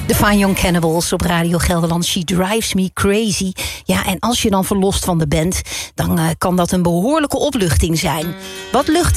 De Fine Young Cannibals op Radio Gelderland. She Drives Me Crazy. Ja, en als je dan verlost van de band, dan kan dat een behoorlijke opluchting zijn. Wat luchting